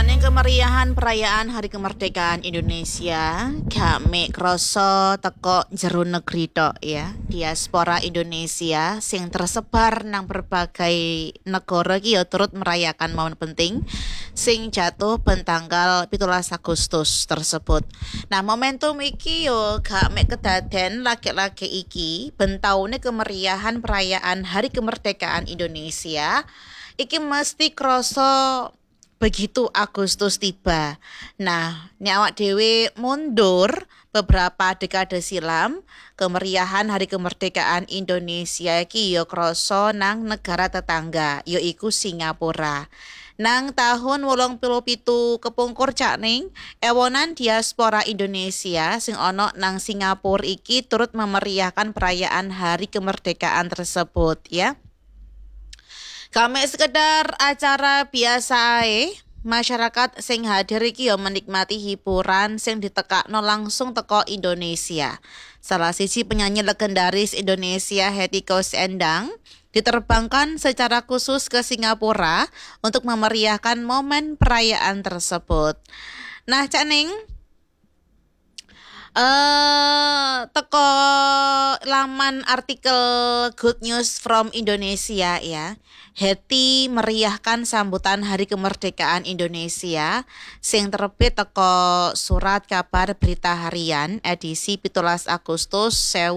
Saning kemeriahan perayaan Hari Kemerdekaan Indonesia, gak mek kroso teko jero negeri tok ya. Diaspora Indonesia sing tersebar nang berbagai negara iki ya turut merayakan momen penting sing jatuh ben tanggal 17 Agustus tersebut. Nah, momentum iki yo gak mek kedaden lagi-lagi iki ben taune kemeriahan perayaan Hari Kemerdekaan Indonesia iki mesti kroso begitu Agustus tiba. Nah, awak dhewe mundur beberapa dekade silam, kemeriahan Hari Kemerdekaan Indonesia iki ya krasa nang negara tetangga, yaiku Singapura. Nang tahun 87 kepungkur cakning, ewonan diaspora Indonesia sing ana nang Singapura iki turut memeriahkan perayaan Hari Kemerdekaan tersebut ya. Kami sekedar acara biasa ae, masyarakat sing hadir iki ya menikmati hiburan sing ditekakno langsung teko Indonesia. Salah siji penyanyi legendaris Indonesia Hetty Koes Endang diterbangkan secara khusus ke Singapura untuk memeriahkan momen perayaan tersebut. Nah, Cak Ning, teko laman artikel Good News from Indonesia ya. Hetty meriahkan sambutan Hari Kemerdekaan Indonesia sing terbit teko surat kabar berita harian edisi 17 Agustus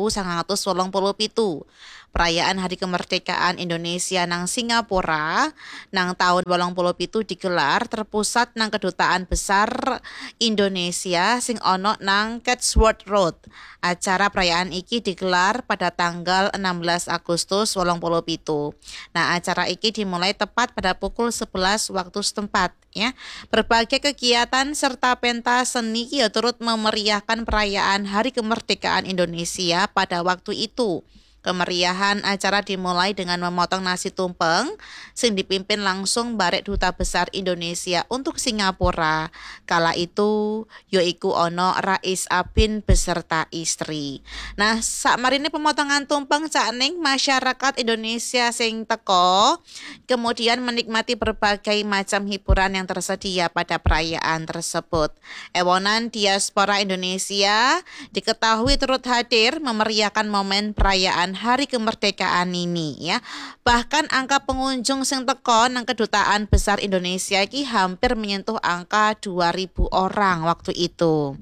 1987. Perayaan Hari Kemerdekaan Indonesia nang Singapura nang tahun 87 digelar terpusat nang Kedutaan Besar Indonesia sing ono nang Chatsworth Road. Acara perayaan iki digelar pada tanggal 16 Agustus 87. Nah, acara iki dimulai tepat pada pukul 11 waktu setempat ya. Berbagai kegiatan serta pentas seni ya turut memeriahkan perayaan Hari Kemerdekaan Indonesia pada waktu itu. Kemeriahan acara dimulai dengan memotong nasi tumpeng sing dipimpin langsung Barek Duta Besar Indonesia untuk Singapura. Kala itu yaiku ono Rais Apin beserta istri. Nah, sakmarine pemotongan tumpeng Cak Ning, masyarakat Indonesia sing teko kemudian menikmati berbagai macam hiburan yang tersedia pada perayaan tersebut. Ewonan diaspora Indonesia diketahui turut hadir memeriahkan momen perayaan Hari Kemerdekaan ini ya. Bahkan angka pengunjung sing teko nang Kedutaan Besar Indonesia iki hampir menyentuh angka 2.000 orang waktu itu.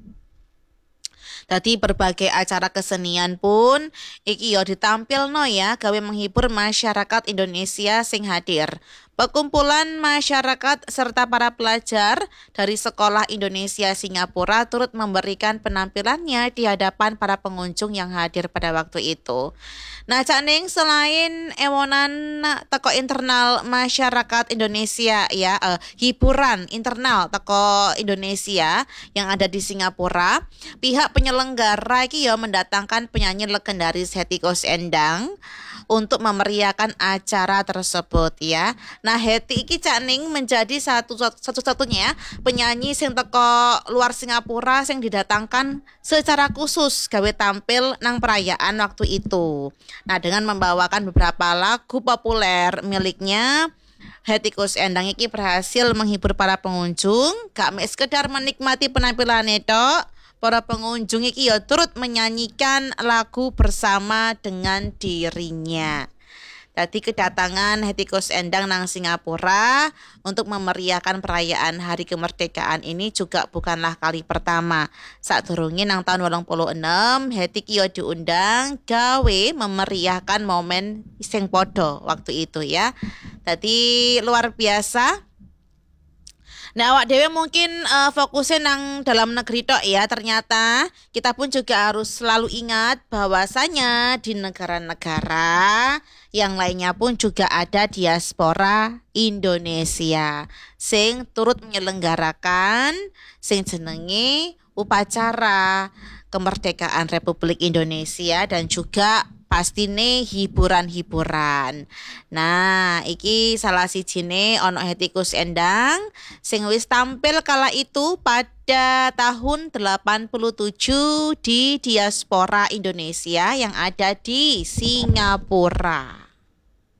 Tadi berbagai acara kesenian pun iki yo ditampilno ya gawe menghibur masyarakat Indonesia sing hadir. Perkumpulan masyarakat serta para pelajar dari Sekolah Indonesia Singapura turut memberikan penampilannya di hadapan para pengunjung yang hadir pada waktu itu. Nah, Cak Ning, selain ewonan teko internal masyarakat Indonesia ya, hiburan internal teko Indonesia yang ada di Singapura, pihak penyelenggara iki ya mendatangkan penyanyi legendaris Hetty Koes Endang untuk memeriahkan acara tersebut ya. Nah, Hetty iki Cak Ning menjadi satu-satunya penyanyi sing teko luar Singapura sing didatangkan secara khusus gawe tampil nang perayaan waktu itu. Nah, dengan membawakan beberapa lagu populer miliknya, Hetty Koes Endang iki berhasil menghibur para pengunjung, gak mek sekedar menikmati penampilannya tok. Para pengunjung iki ya turut menyanyikan lagu bersama dengan dirinya. Tadi kedatangan Hetty Koes Endang nang Singapura untuk memeriahkan perayaan Hari Kemerdekaan ini juga bukanlah kali pertama. Sadurunge nang tahun 86 Hetty ki diundang gawe memeriahkan momen sing padha waktu itu ya. Tadi luar biasa. Nah, awak dewe mungkin fokusnya nang dalam negeri tok ya. Ternyata kita pun juga harus selalu ingat bahwasanya di negara-negara yang lainnya pun juga ada diaspora Indonesia sing turut menyelenggarakan sing jenenge upacara kemerdekaan Republik Indonesia dan juga pastine hiburan-hiburan. Nah, iki salah sijine ono Hetty Koes Endang sing wis tampil kala itu pada tahun 87 di diaspora Indonesia yang ada di Singapura.